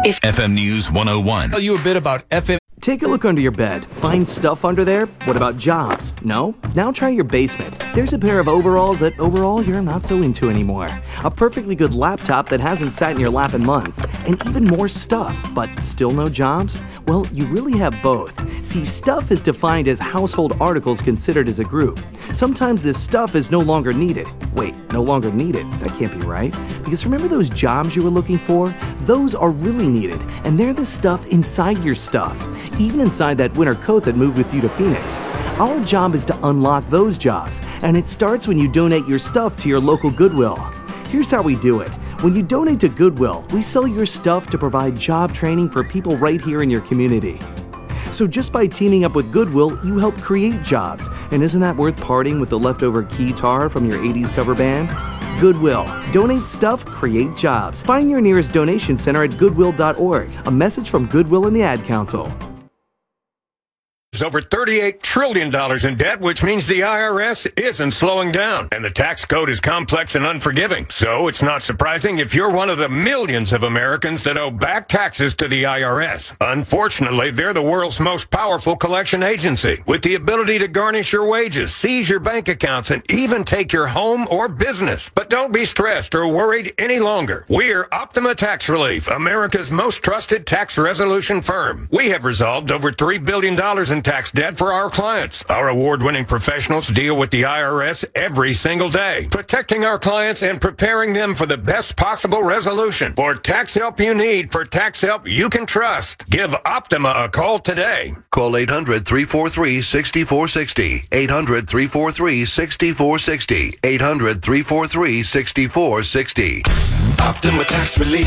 FM News 101. Tell you a bit about FM. Take a look under your bed. Find stuff under there? What about jobs? No? Now try your basement. There's a pair of overalls that overall you're not so into anymore. A perfectly good laptop that hasn't sat in your lap in months. And even more stuff, but still no jobs? Well, you really have both. See, stuff is defined as household articles considered as a group. Sometimes this stuff is no longer needed. Wait, no longer needed? That can't be right. Because remember those jobs you were looking for? Those are really needed, and they're the stuff inside your stuff. Even inside that winter coat that moved with you to Phoenix. Our job is to unlock those jobs, and it starts when you donate your stuff to your local Goodwill. Here's how we do it. When you donate to Goodwill, we sell your stuff to provide job training for people right here in your community. So just by teaming up with Goodwill, you help create jobs. And isn't that worth parting with the leftover guitar from your 80s cover band? Goodwill. Donate stuff, create jobs. Find your nearest donation center at goodwill.org. A message from Goodwill and the Ad Council. There's over $38 trillion in debt, which means the IRS isn't slowing down. And the tax code is complex and unforgiving. So it's not surprising if you're one of the millions of Americans that owe back taxes to the IRS. Unfortunately, they're the world's most powerful collection agency, with the ability to garnish your wages, seize your bank accounts, and even take your home or business. But don't be stressed or worried any longer. We're Optima Tax Relief, America's most trusted tax resolution firm. We have resolved over $3 billion in tax debt for our clients. Our award-winning professionals deal with the IRS every single day, protecting our clients and preparing them for the best possible resolution. For tax help you need, for tax help you can trust, give Optima a call today. Call 800-343-6460. 800-343-6460. 800-343-6460. Optima Tax Relief.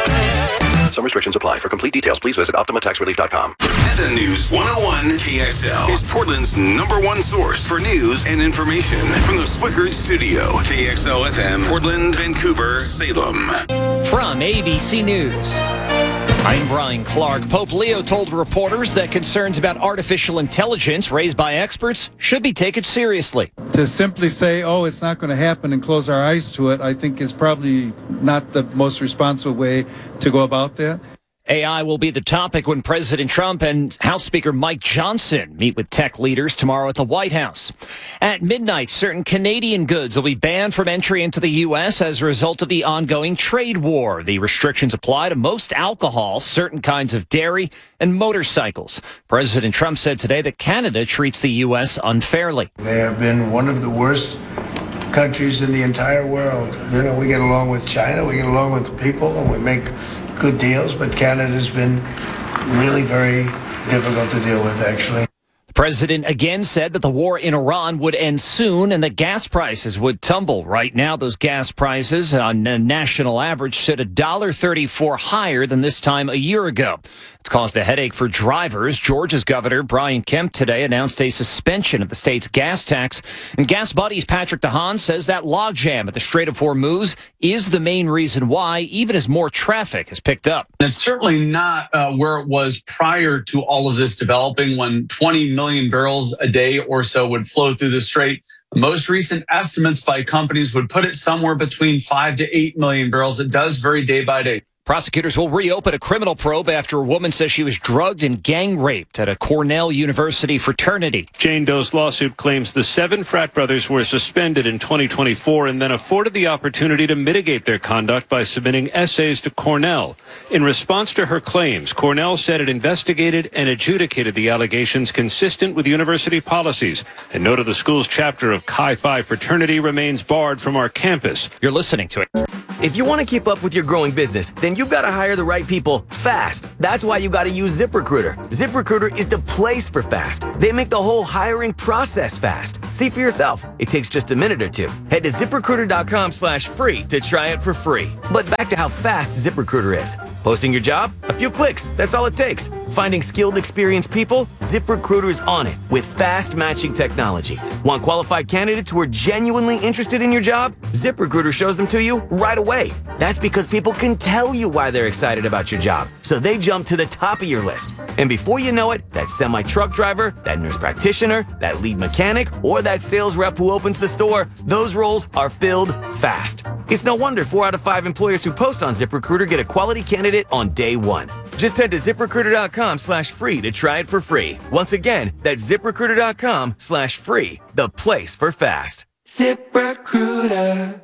Some restrictions apply. For complete details, please visit OptimaTaxRelief.com. FM News 101 KXL is Portland's #1 source for news and information from the Swickard Studio. KXL FM, Portland, Vancouver, Salem. From ABC News, I'm Brian Clark. Pope Leo told reporters that concerns about artificial intelligence raised by experts should be taken seriously. To simply say, oh, it's not going to happen and close our eyes to it, I think is probably not the most responsible way to go about that. AI will be the topic when President Trump and House Speaker Mike Johnson meet with tech leaders tomorrow at the White House. At midnight, certain Canadian goods will be banned from entry into the U.S. as a result of the ongoing trade war. The restrictions apply to most alcohol, certain kinds of dairy, and motorcycles. President Trump said today that Canada treats the U.S. unfairly. They have been one of the worst countries in the entire world. You know, we get along with China, we get along with the people, and we make good deals, but Canada's been really very difficult to deal with, actually. The president again said that the war in Iran would end soon and that gas prices would tumble. Right now, those gas prices on a national average sit $1.34 higher than this time a year ago. It's caused a headache for drivers. Georgia's Governor Brian Kemp today announced a suspension of the state's gas tax. And Gas Buddy's Patrick DeHaan says that logjam at the Strait of Hormuz is the main reason why, even as more traffic has picked up. It's certainly not where it was prior to all of this developing, when 20 million barrels a day or so would flow through the strait. The most recent estimates by companies would put it somewhere between 5 to 8 million barrels. It does vary day by day. Prosecutors will reopen a criminal probe after a woman says she was drugged and gang raped at a Cornell University fraternity. Jane Doe's lawsuit claims the 7 frat brothers were suspended in 2024 and then afforded the opportunity to mitigate their conduct by submitting essays to Cornell. In response to her claims, Cornell said it investigated and adjudicated the allegations consistent with university policies and noted the school's chapter of Chi Phi fraternity remains barred from our campus. You're listening to it. If you want to keep up with your growing business, then you've got to hire the right people fast. That's why you got to use ZipRecruiter. ZipRecruiter is the place for fast. They make the whole hiring process fast. See for yourself. It takes just a minute or two. Head to ZipRecruiter.com/free to try it for free. But back to how fast ZipRecruiter is. Posting your job? A few clicks. That's all it takes. Finding skilled, experienced people? ZipRecruiter is on it with fast matching technology. Want qualified candidates who are genuinely interested in your job? ZipRecruiter shows them to you right away. That's because people can tell you you why they're excited about your job, so they jump to the top of your list. And before you know it, that semi-truck driver, that nurse practitioner, that lead mechanic, or that sales rep who opens the store, those roles are filled fast. It's no wonder 4 out of 5 employers who post on ZipRecruiter get a quality candidate on day one. Just head to ZipRecruiter.com/free to try it for free. Once again, that's ZipRecruiter.com/free, the place for fast. ZipRecruiter.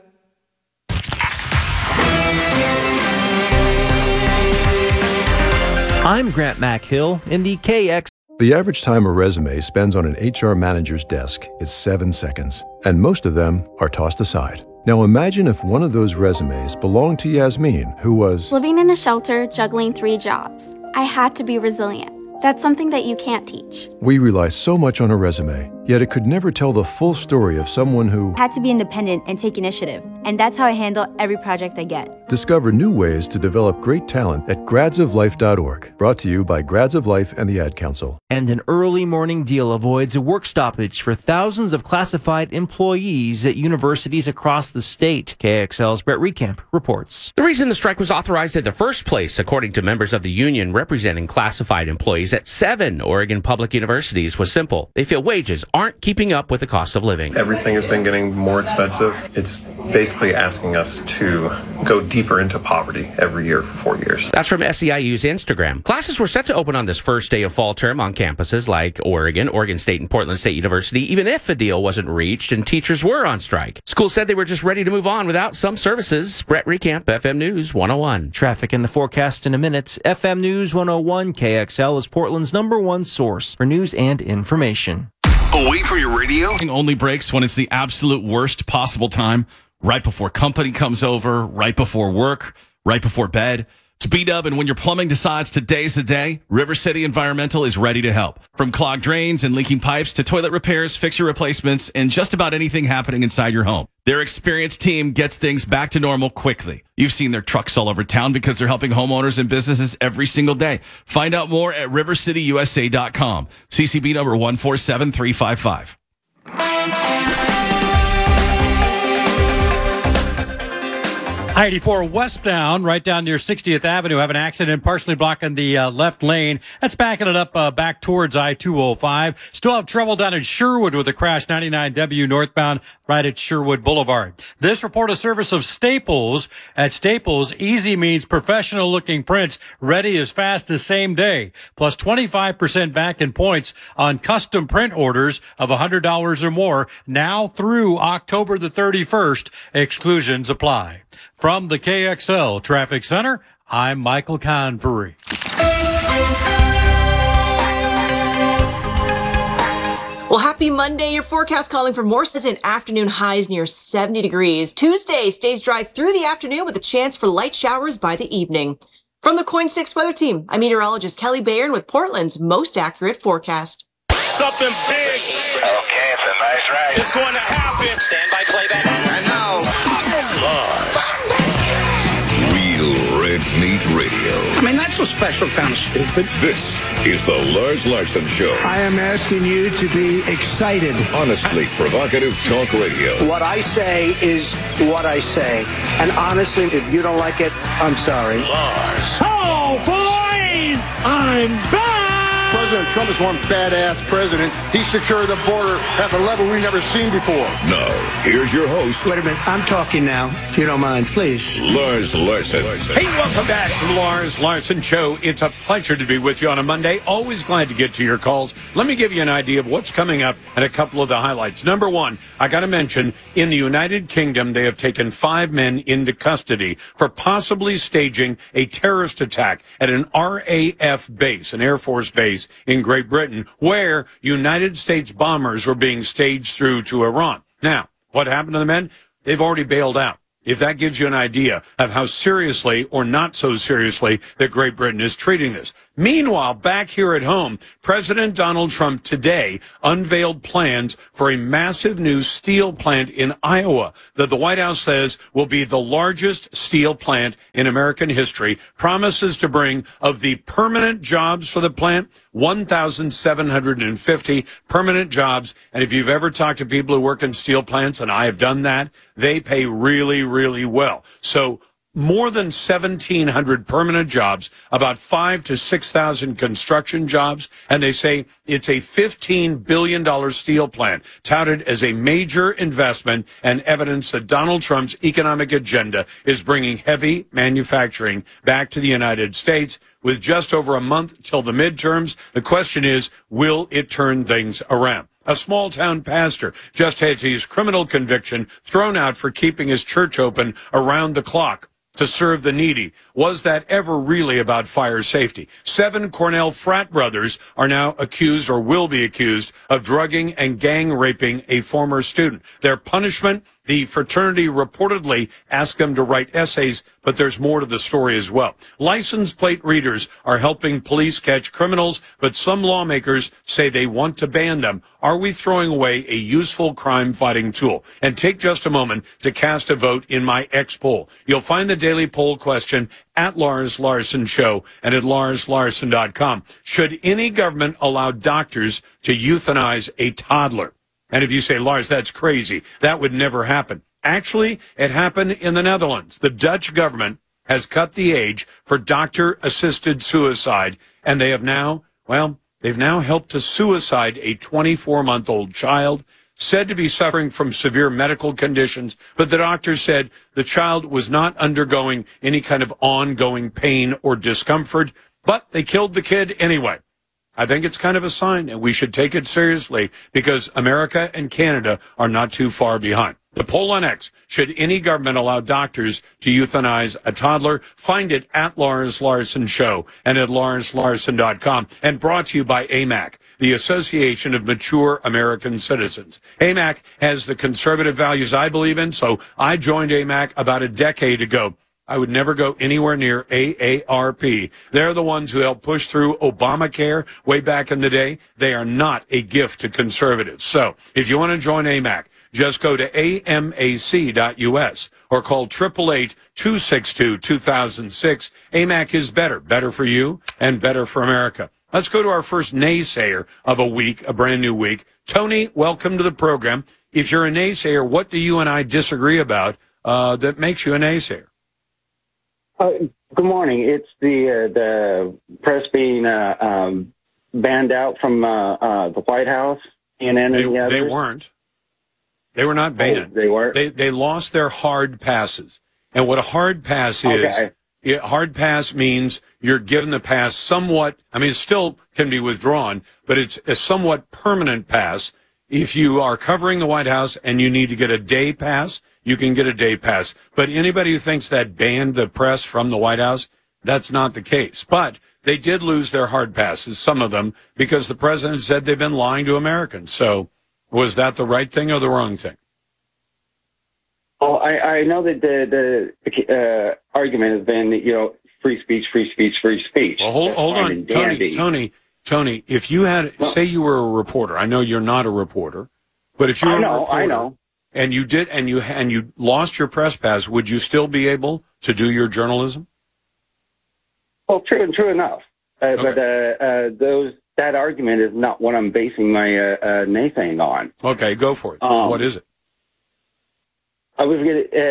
I'm Grant MacHill in the KX. The average time a resume spends on an HR manager's desk is 7 seconds, and most of them are tossed aside. Now imagine if one of those resumes belonged to Yasmin, who was living in a shelter, juggling 3 jobs. I had to be resilient. That's something that you can't teach. We rely so much on a resume, yet it could never tell the full story of someone who had to be independent and take initiative. And that's how I handle every project I get. Discover new ways to develop great talent at gradsoflife.org. Brought to you by Grads of Life and the Ad Council. And an early morning deal avoids a work stoppage for thousands of classified employees at universities across the state. KXL's Brett Recamp reports. The reason the strike was authorized in the first place, according to members of the union representing classified employees at 7 Oregon public universities, was simple. They feel wages aren't keeping up with the cost of living. Everything has been getting more expensive. It's basically asking us to go deeper into poverty every year for 4 years. That's from SEIU's Instagram. Classes were set to open on this first day of fall term on campuses like Oregon, Oregon State, and Portland State University, even if a deal wasn't reached and teachers were on strike. Schools said they were just ready to move on without some services. Brett Recamp, FM News 101. Traffic and the forecast in a minute. FM News 101, KXL is Portland's #1 source for news and information. Away from your radio? Only breaks when it's the absolute worst possible time. Right before company comes over, right before work, right before bed. It's B-Dub, and when your plumbing decides today's the day, River City Environmental is ready to help. From clogged drains and leaking pipes to toilet repairs, fixture replacements, and just about anything happening inside your home. Their experienced team gets things back to normal quickly. You've seen their trucks all over town because they're helping homeowners and businesses every single day. Find out more at rivercityusa.com. CCB number 147355. I-84 westbound, right down near 60th Avenue, have an accident partially blocking the left lane. That's backing it up back towards I-205. Still have trouble down in Sherwood with a crash, 99W northbound, right at Sherwood Boulevard. This report a service of Staples. At Staples, easy means professional-looking prints, ready as fast as same day. Plus 25% back in points on custom print orders of $100 or more, now through October the 31st. Exclusions apply. From the KXL Traffic Center, I'm Michael Convery. Well, happy Monday. Your forecast calling for more and afternoon highs near 70 degrees. Tuesday stays dry through the afternoon with a chance for light showers by the evening. From the Coin 6 Weather Team, I'm meteorologist Kelly Bayern with Portland's most accurate forecast. Something big. Okay, it's a nice ride. It's going to happen. Stand by playback. And now, Real Red Meat Radio. I mean, that's a special kind of stupid. This is the Lars Larson Show. I am asking you to be excited. Honestly provocative talk radio. What I say is what I say. And honestly, if you don't like it, I'm sorry. Lars. Oh, boys! I'm back! President Trump is one badass president. He secured the border at a level we've never seen before. Now, here's your host. Wait a minute. I'm talking now, if you don't mind, please. Lars Larson. Hey, welcome back to the Lars Larson Show. It's a pleasure to be with you on a Monday. Always glad to get to your calls. Let me give you an idea of what's coming up and a couple of the highlights. Number one, I got to mention, in the United Kingdom, they have taken 5 men into custody for possibly staging a terrorist attack at an RAF base, an Air Force base in Great Britain, where United States bombers were being staged through to Iran. Now, what happened to the men? They've already bailed out. If that gives you an idea of how seriously or not so seriously that Great Britain is treating this. Meanwhile, back here at home, President Donald Trump today unveiled plans for a massive new steel plant in Iowa that the White House says will be the largest steel plant in American history, promises to bring, of the permanent jobs for the plant, 1,750 permanent jobs. And if you've ever talked to people who work in steel plants, and I have done that, they pay really, really well. So more than 1,700 permanent jobs, about 5,000 to 6,000 construction jobs, and they say it's a $15 billion steel plant, touted as a major investment and evidence that Donald Trump's economic agenda is bringing heavy manufacturing back to the United States. With just over a month till the midterms, the question is, will it turn things around? A small-town pastor just had his criminal conviction thrown out for keeping his church open around the clock to serve the needy. Was that ever really about fire safety? 7 Cornell frat brothers are now accused or will be accused of drugging and gang raping a former student. Their punishment, the fraternity reportedly asked them to write essays, but there's more to the story as well. License plate readers are helping police catch criminals, but some lawmakers say they want to ban them. Are we throwing away a useful crime-fighting tool? And take just a moment to cast a vote in my X poll. You'll find the daily poll question at Lars Larson Show and at LarsLarson.com. Should any government allow doctors to euthanize a toddler? And if you say, Lars, that's crazy, that would never happen. Actually, it happened in the Netherlands. The Dutch government has cut the age for doctor-assisted suicide, and they have now, they've now helped to suicide a 24-month-old child, said to be suffering from severe medical conditions, but the doctor said the child was not undergoing any kind of ongoing pain or discomfort, but they killed the kid anyway. I think it's kind of a sign, and we should take it seriously because America and Canada are not too far behind. The poll on X, should any government allow doctors to euthanize a toddler? Find it at Lars Larson Show and at LarsLarson.com, and brought to you by AMAC, the Association of Mature American Citizens. AMAC has the conservative values I believe in, so I joined AMAC about a decade ago. I would never go anywhere near AARP. They're the ones who helped push through Obamacare way back in the day. They are not a gift to conservatives. So if you want to join AMAC, just go to amac.us or call 888-262-2006. AMAC is better for you and better for America. Let's go to our first naysayer of a week, a brand new week. Tony, welcome to the program. If you're a naysayer, what do you and I disagree about that makes you a naysayer? Good morning. It's the press being banned out from the White House. CNN and the others. They weren't. They were not banned. They were. They lost their hard passes. And what a hard pass is, hard pass means you're given the pass somewhat. I mean, it still can be withdrawn, but it's a somewhat permanent pass. If you are covering the White House and you need to get a day pass, you can get a day pass. But anybody who thinks that banned the press from the White House, that's not the case. But they did lose their hard passes, some of them, because the president said they've been lying to Americans. So was that the right thing or the wrong thing? Oh, I know that the argument has been that, free speech, free speech, free speech. Well, hold on, Tony, if you had, say you were a reporter, I know you're not a reporter, but if you were a reporter, I know. And you did, and you lost your press pass, would you still be able to do your journalism? Well, true enough. Okay. But that argument is not what I'm basing my naysaying on. Okay, go for it. What is it? I was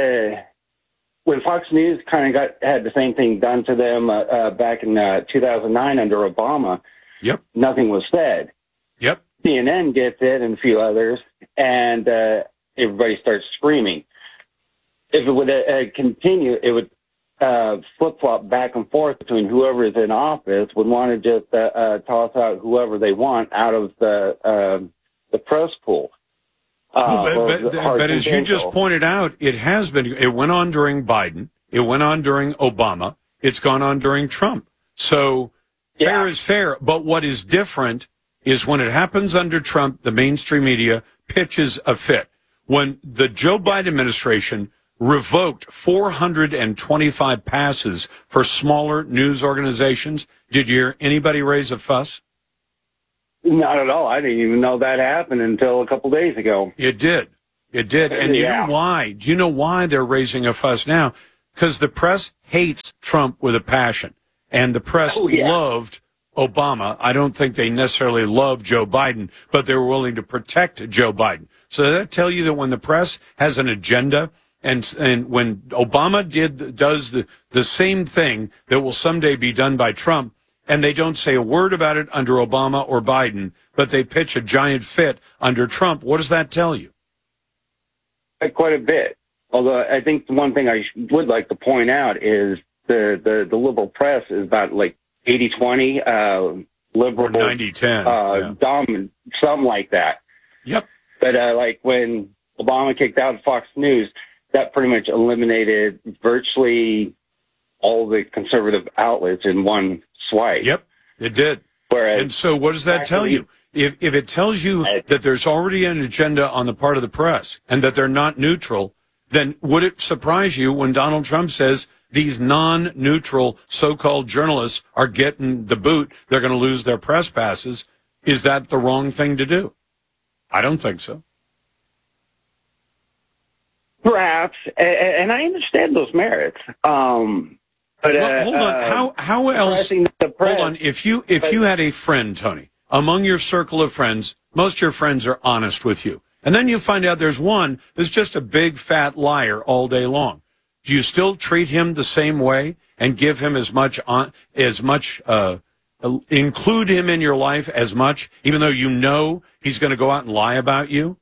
when Fox News kind of had the same thing done to them back in 2009 under Obama. Yep. Nothing was said. Yep. CNN gets it and a few others, and everybody starts screaming. If it would continue, it would flip-flop back and forth between whoever is in office would want to just toss out whoever they want out of the press pool. But as you just pointed out, it went on during Biden. It went on during Obama. It's gone on during Trump. So fair is fair. But what is different is when it happens under Trump, the mainstream media pitches a fit. When the Joe Biden administration revoked 425 passes for smaller news organizations, did you hear anybody raise a fuss? Not at all. I didn't even know that happened until a couple days ago. It did. And you know why? Do you know why they're raising a fuss now? Because the press hates Trump with a passion. And the press loved Obama. I don't think they necessarily love Joe Biden, but they were willing to protect Joe Biden. So does that tell you that when the press has an agenda And when Obama does the same thing that will someday be done by Trump, and they don't say a word about it under Obama or Biden, but they pitch a giant fit under Trump, what does that tell you? Quite a bit. Although I think the one thing I would like to point out is the liberal press is about like 80-20, liberal, 90-10, dominant, something like that. Yep. But like when Obama kicked out Fox News, that pretty much eliminated virtually all the conservative outlets in one swipe. Yep, it did. Whereas, and so what does that tell you? If it tells you that there's already an agenda on the part of the press and that they're not neutral, then would it surprise you when Donald Trump says these non-neutral so-called journalists are getting the boot, they're going to lose their press passes? Is that the wrong thing to do? I don't think so. Perhaps, and I understand those merits. But well, hold on. How else? Hold on. If you had a friend, Tony, among your circle of friends, most of your friends are honest with you, and then you find out there's one that's just a big fat liar all day long. Do you still treat him the same way and give him include him in your life as much, even though you know he's going to go out and lie about you?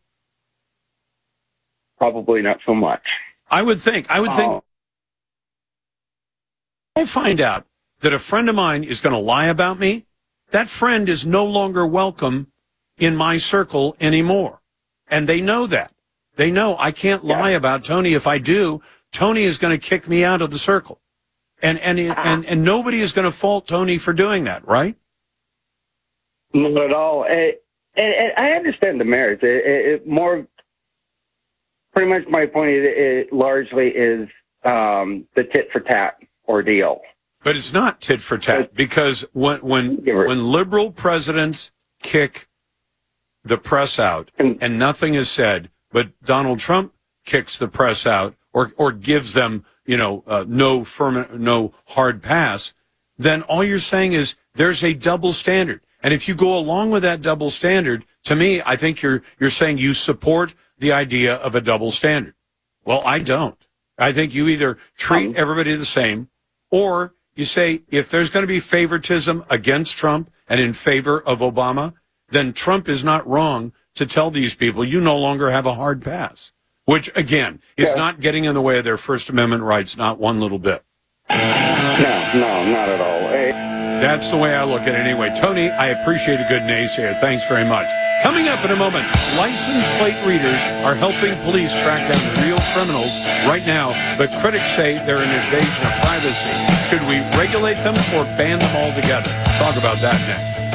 Probably not so much. I would think. I find out that a friend of mine is going to lie about me, that friend is no longer welcome in my circle anymore. And they know that. They know I can't lie about Tony. If I do, Tony is going to kick me out of the circle. And nobody is going to fault Tony for doing that, right? Not at all. And I understand the merits. Pretty much my point largely is the tit for tat ordeal. But it's not tit for tat, because when liberal presidents kick the press out and nothing is said, but Donald Trump kicks the press out or gives them, no hard pass, then all you're saying is there's a double standard. And if you go along with that double standard, to me, I think you're saying you support the idea of a double standard. Well, I don't. I think you either treat everybody the same, or you say if there's going to be favoritism against Trump and in favor of Obama, then Trump is not wrong to tell these people you no longer have a hard pass, which, again, is not getting in the way of their First Amendment rights, not one little bit. No, not at all. That's the way I look at it anyway. Tony, I appreciate a good naysayer. Thanks very much. Coming up in a moment, license plate readers are helping police track down real criminals. Right now, the critics say they're an invasion of privacy. Should we regulate them or ban them altogether? Talk about that next.